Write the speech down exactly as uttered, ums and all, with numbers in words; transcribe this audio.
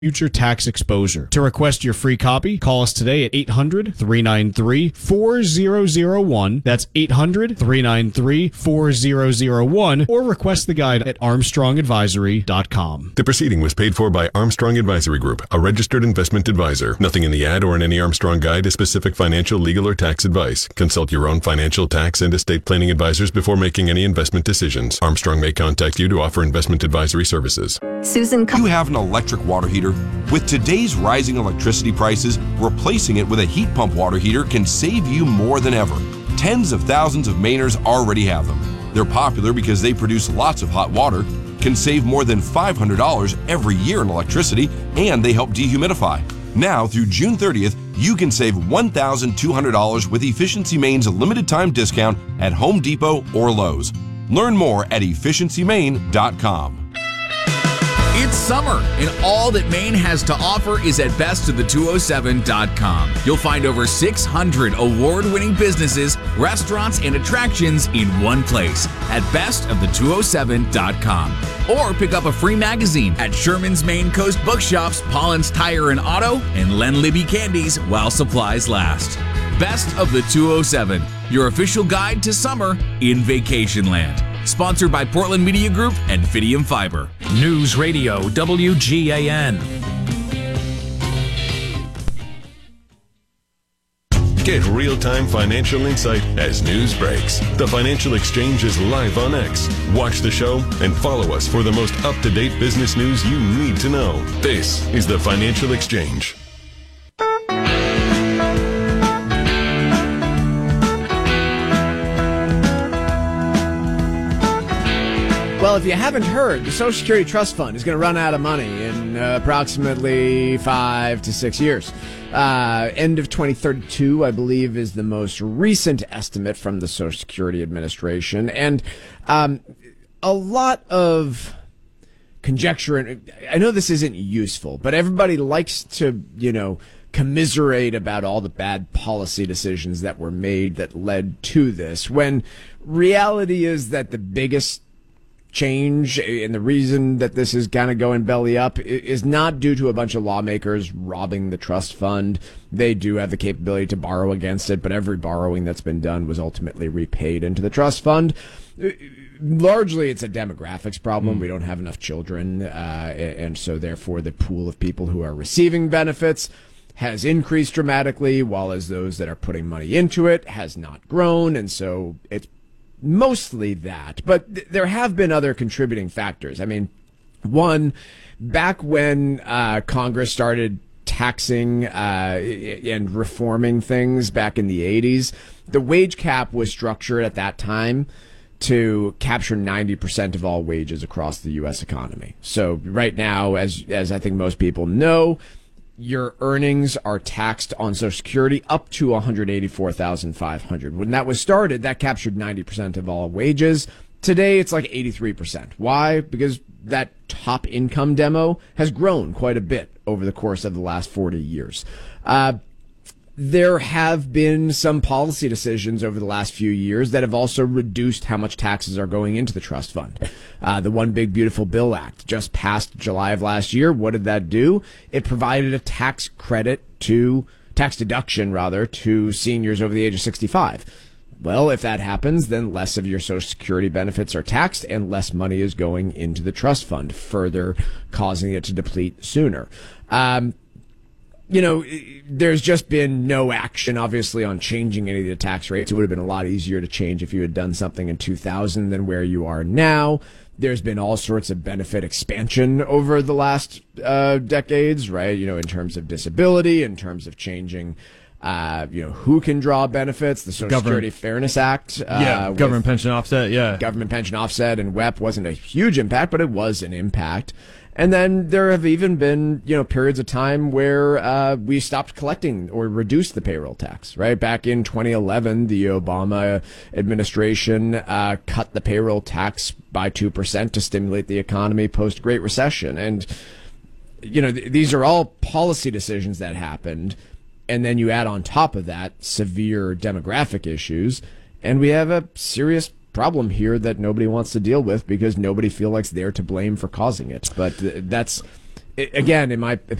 future tax exposure. To request your free copy, call us today at eight hundred, three nine three, four zero zero one. That's eight hundred, three nine three, four zero zero one, or request the guide at armstrong advisory dot com. The proceeding was paid for by Armstrong Advisory Group, a registered investment advisor. Nothing in the ad or in any Armstrong guide is specific financial, legal, or tax advice. Consult your own financial, tax, and estate planning advisors before making any investment decisions. Armstrong may contact you to offer investment advisory services. Susan, you have an electric water heater? With today's rising electricity prices, replacing it with a heat pump water heater can save you more than ever. Tens of thousands of Mainers already have them. They're popular because they produce lots of hot water, can save more than five hundred dollars every year in electricity, and they help dehumidify. Now, through June thirtieth, you can save one thousand two hundred dollars with Efficiency Maine's limited time discount at Home Depot or Lowe's. Learn more at efficiency maine dot com. It's summer, and all that Maine has to offer is at best of the two oh seven dot com. You'll find over six hundred award-winning businesses, restaurants, and attractions in one place at best of the two oh seven dot com. Or pick up a free magazine at Sherman's Maine Coast Bookshops, Pollen's Tire and Auto, and Len Libby Candies while supplies last. Best of the two oh seven, your official guide to summer in Vacationland. Sponsored by Portland Media Group and Fidium Fiber. News Radio W G A N. Get real-time financial insight as news breaks. The Financial Exchange is live on X. Watch the show and follow us for the most up-to-date business news you need to know. This is the Financial Exchange. Well, if you haven't heard, the Social Security Trust Fund is going to run out of money in uh, approximately five to six years. Uh, end of twenty thirty-two, I believe, is the most recent estimate from the Social Security Administration. And um, a lot of conjecture, and I know this isn't useful, but everybody likes to, you know, commiserate about all the bad policy decisions that were made that led to this, when reality is that the biggest change and the reason that this is kind of going belly up is not due to a bunch of lawmakers robbing the trust fund. They do have the capability to borrow against it, but every borrowing that's been done was ultimately repaid into the trust fund. Largely, it's a demographics problem. Mm. We don't have enough children, uh, and so therefore the pool of people who are receiving benefits has increased dramatically, while as those that are putting money into it has not grown, and so it's mostly that. But th- there have been other contributing factors. I mean, one, back when uh, Congress started taxing uh, and reforming things back in the eighties, the wage cap was structured at that time to capture ninety percent of all wages across the U S economy. So right now, as as I think most people know, your earnings are taxed on Social Security up to one hundred eighty-four thousand five hundred dollars. When that was started, that captured ninety percent of all wages. Today, it's like eighty-three percent. Why? Because that top income demo has grown quite a bit over the course of the last forty years. Uh, there have been some policy decisions over the last few years that have also reduced how much taxes are going into the trust fund. Uh, the One Big Beautiful Bill Act just passed July of last year. What did that do? It provided a tax credit to, tax deduction rather, to seniors over the age of sixty-five. Well, if that happens, then less of your Social Security benefits are taxed and less money is going into the trust fund, further causing it to deplete sooner. Um, You know, there's just been no action, obviously, on changing any of the tax rates. It would have been a lot easier to change if you had done something in two thousand than where you are now. There's been all sorts of benefit expansion over the last uh, decades, right? You know, in terms of disability, in terms of changing, uh, you know, who can draw benefits. The Social Government. Security Fairness Act. Uh, Yeah, government pension offset, yeah. Government pension offset and W E P wasn't a huge impact, but it was an impact. And then there have even been, you know, periods of time where uh, we stopped collecting or reduced the payroll tax, right? Back in twenty eleven, the Obama administration uh, cut the payroll tax by two percent to stimulate the economy post-Great Recession. And, you know, th- these are all policy decisions that happened. And then you add on top of that severe demographic issues, and we have a serious problem here that nobody wants to deal with because nobody feels like they're to blame for causing it. But th- that's i- again, in my